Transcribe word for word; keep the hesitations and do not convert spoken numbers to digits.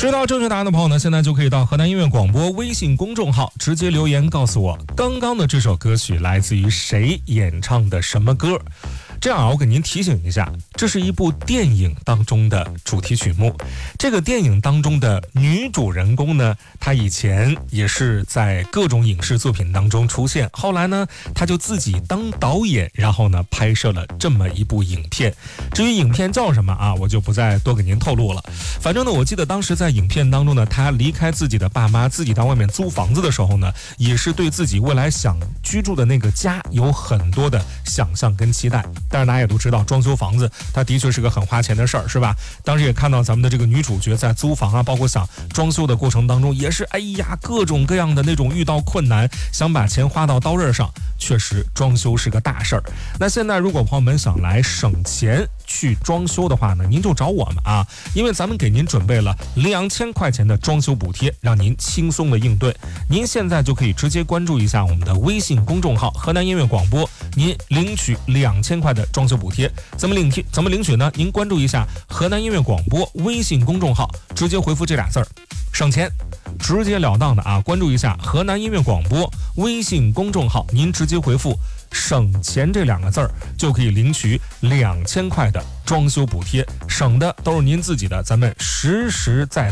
知道正确答案的朋友呢，现在就可以到河南音乐广播微信公众号直接留言告诉我，刚刚的这首歌曲来自于谁演唱的什么歌。这样啊，我给您提醒一下，这是一部电影当中的主题曲目。这个电影当中的女主人公呢，她以前也是在各种影视作品当中出现，后来呢，她就自己当导演，然后呢，拍摄了这么一部影片。至于影片叫什么啊，我就不再多给您透露了。反正呢，我记得当时在影片当中呢，她离开自己的爸妈，自己到外面租房子的时候呢，也是对自己未来想居住的那个家有很多的想象跟期待。但是大家也都知道，装修房子它的确是个很花钱的事儿，是吧？当时也看到咱们的这个女主角在租房啊，包括想装修的过程当中，也是哎呀各种各样的那种遇到困难，想把钱花到刀刃上。确实，装修是个大事儿。那现在如果朋友们想来省钱去装修的话呢，您就找我们啊，因为咱们给您准备了两千块钱的装修补贴，让您轻松的应对。您现在就可以直接关注一下我们的微信公众号河南音乐广播，您领取两千块的装修补贴。怎么领取？怎么领取呢？您关注一下河南音乐广播微信公众号，直接回复这俩字儿，省钱。直截了当的啊，关注一下河南音乐广播微信公众号，您直接回复省钱这两个字儿，就可以领取两千块的装修补贴，省的都是您自己的，咱们实实在在